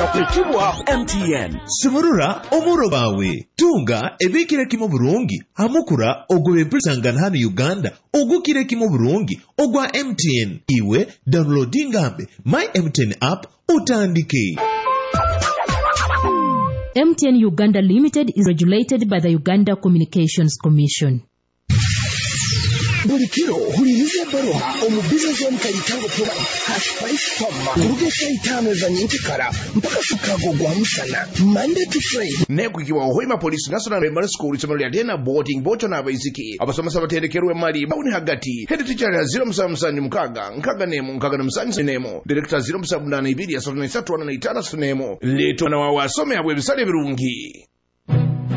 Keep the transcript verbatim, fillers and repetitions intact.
kakuletibwa M T N. Simurura omuro bawe. Tunga ebikire kimo burungi. Hamukura ogwe prisangana hano Uganda. Ogukire kimo burungi. Ogwa M T N. Iwe downloading ngambe My M T N app utandike. M T N Uganda Limited is regulated by the Uganda Communications Commission. Bulikiro hulirize baroha omu business on kayitango tuba hash price farm uruge kaitano za nyitikara mpaka Chicago gwa msana Monday to Friday nekukiwa hoima police national primary school isomero lya dena boarding boto na abaiziki abasomesa baterekerwe mali bawuni hagati head teacher ya zero musanvu musanju mukaga nkaga nemo nkaga na musanju nemo director zero musanvu munana ibiri ya sotona isatu wana na itana sunemo leto na wawa asome abwe bisale birungi.